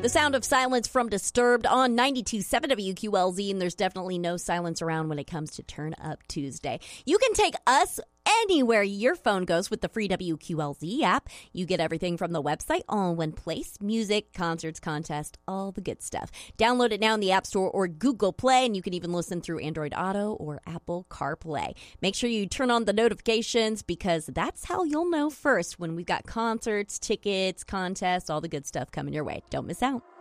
The sound of silence from Disturbed on 92.7 WQLZ, and there's definitely no silence around when it comes to Turn Up Tuesday. You can take us anywhere your phone goes with the free WQLZ app. You get everything from the website all in one place. Music, concerts, contests, all the good stuff. Download it now in the App Store or Google Play, and you can even listen through Android Auto or Apple CarPlay. Make sure you turn on the notifications because that's how you'll know first when we've got concerts, tickets, contests, all the good stuff coming your way. Don't miss out.